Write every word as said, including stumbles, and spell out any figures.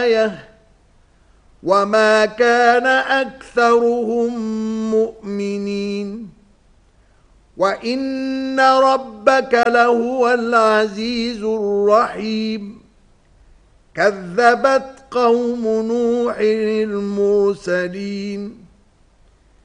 آية وما كان أكثرهم مؤمنين وإن ربك لهو العزيز الرحيم كذبت قوم نوح المرسلين